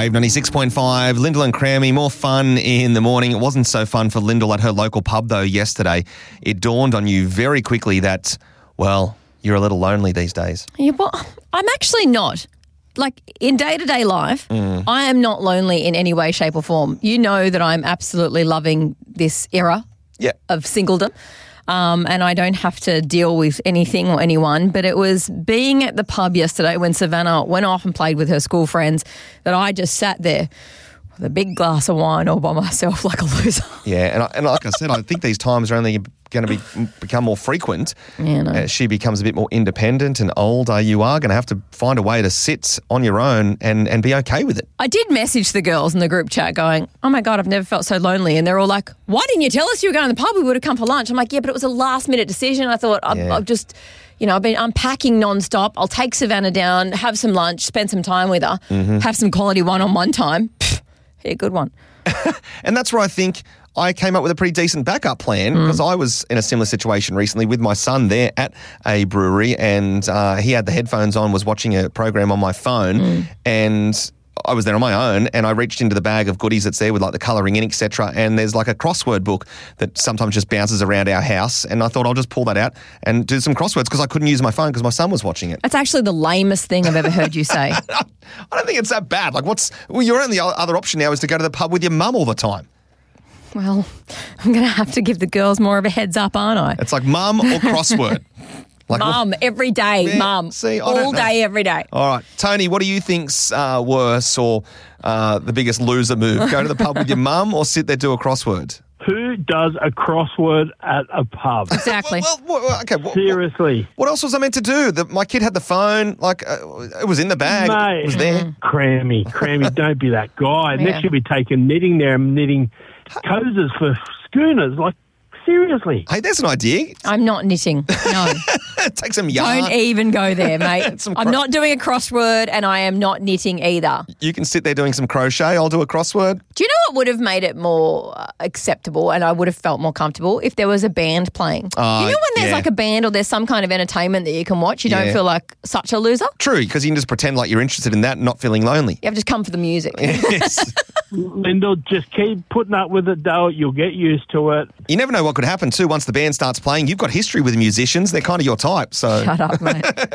Wave 96.5, Lyndall and Crammy, more fun in the morning. It wasn't so fun for Lyndall at her local pub, though, yesterday. It dawned on you very quickly that, well, you're a little lonely these days. Yeah, well, I'm actually not. Like, in day-to-day life, I am not lonely in any way, shape or form. You know that I'm absolutely loving this era of singledom. And I don't have to deal with anything or anyone. But it was being at the pub yesterday when Savannah went off and played with her school friends that I just sat there with a big glass of wine all by myself like a loser. Yeah, and like I said, I think these times are only going to become more frequent. Yeah, no. As she becomes a bit more independent and older, you are going to have to find a way to sit on your own and be okay with it. I did message the girls in the group chat going, oh my God, I've never felt so lonely. And they're all like, why didn't you tell us you were going to the pub? We would have come for lunch. I'm like, yeah, but it was a last minute decision. I thought I'll just, I've been unpacking nonstop. I'll take Savannah down, have some lunch, spend some time with her, have some quality one-on-one time. Yeah, good one. And that's where I think I came up with a pretty decent backup plan because I was in a similar situation recently with my son there at a brewery and he had the headphones on, was watching a program on my phone and I was there on my own and I reached into the bag of goodies that's there with like the colouring in, etc. And there's like a crossword book that sometimes just bounces around our house and I thought I'll just pull that out and do some crosswords because I couldn't use my phone because my son was watching it. That's actually the lamest thing I've ever heard you say. I don't think it's that bad. Like your only other option now is to go to the pub with your mum all the time. Well, I'm going to have to give the girls more of a heads up, aren't I? It's like mum or crossword. Like, mum, every day, mum. See, all day, every day. All right. Tony, what do you think's worse or the biggest loser move? Go to the pub with your mum or sit there do a crossword? Who does a crossword at a pub? Exactly. Okay. Seriously. What else was I meant to do? My kid had the phone. Like, it was in the bag. Mate. It was there. Crammy, don't be that guy. Yeah. Next you'll be taking knitting there and knitting cozies for schooners. Like, seriously. Hey, there's an idea. I'm not knitting. No. Take some yarn. Don't even go there, mate. I'm not doing a crossword and I am not knitting either. You can sit there doing some crochet. I'll do a crossword. Do you know what would have made it more acceptable and I would have felt more comfortable if there was a band playing? You know when there's like a band or there's some kind of entertainment that you can watch, you don't feel like such a loser? True, because you can just pretend like you're interested in that and not feeling lonely. You have to just come for the music. Yes. Lyndall, just keep putting up with it, though. You'll get used to it. You never know what could happen, too. Once the band starts playing, you've got history with musicians. They're kind of your type. So Shut up, mate.